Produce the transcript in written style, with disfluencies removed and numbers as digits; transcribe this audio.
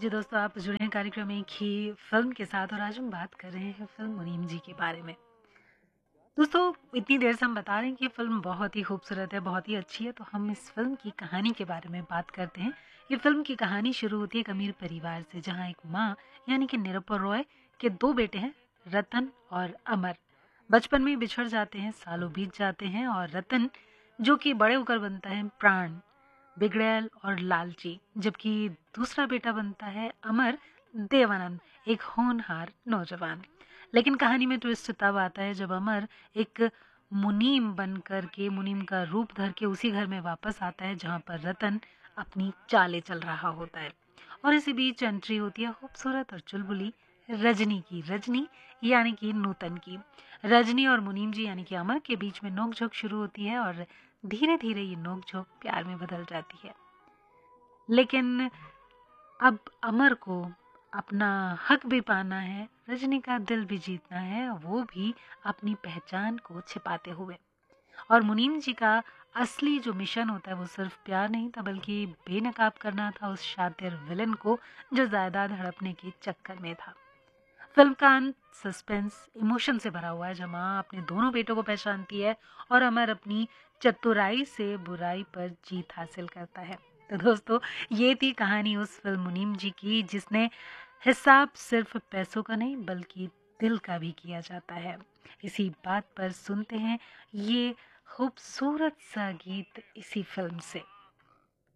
जी दोस्तों, आप जुड़े हैं कार्यक्रम एक ही फ़िल्म के साथ और आज हम बात कर रहे हैं फ़िल्म मुनीम जी के बारे में। दोस्तों, इतनी देर से हम बता रहे हैं कि ये फ़िल्म बहुत ही खूबसूरत है, बहुत ही अच्छी है, तो हम इस फ़िल्म की कहानी के बारे में बात करते हैं। ये फ़िल्म की कहानी शुरू होती है एक अमीर परिवार से, जहाँ एक माँ यानी कि निरुपा रॉय के 2 बेटे हैं, रतन और अमर। बचपन में ही बिछड़ जाते हैं, सालों बीत जाते हैं और रतन जो कि बड़े होकर बनता है प्राण, बिगड़ैल और लालची, जबकि दूसरा बेटा बनता है अमर देवानंद, एक होनहार नौजवान। लेकिन कहानी में ट्विस्ट तब आता है जब अमर एक मुनीम बन कर के मुनीम का रूप धर के उसी घर में वापस आता है जहाँ पर रतन अपनी चालें चल रहा होता है। और इसी बीच एंट्री होती है खूबसूरत और चुलबुली रजनी की। रजनी यानी कि नूतन की। रजनी और मुनीम जी यानी कि अमर के बीच में नोकझोंक शुरू होती है और धीरे धीरे ये नोकझोंक प्यार में बदल जाती है। लेकिन अब अमर को अपना हक भी पाना है, रजनी का दिल भी जीतना है, वो भी अपनी पहचान को छिपाते हुए। और मुनीम जी का असली जो मिशन होता है वो सिर्फ प्यार नहीं था, बल्कि बेनकाब करना था उस शातिर विलन को जो जायदाद हड़पने के चक्कर में था। फिल्म का अंत सस्पेंस इमोशन से भरा हुआ है, जहाँ माँ अपने दोनों बेटों को पहचानती है और अमर अपनी चतुराई से बुराई पर जीत हासिल करता है। तो दोस्तों, ये थी कहानी उस फिल्म मुनीम जी की जिसने हिसाब सिर्फ पैसों का नहीं बल्कि दिल का भी किया जाता है। इसी बात पर सुनते हैं ये खूबसूरत सा गीत इसी फिल्म से।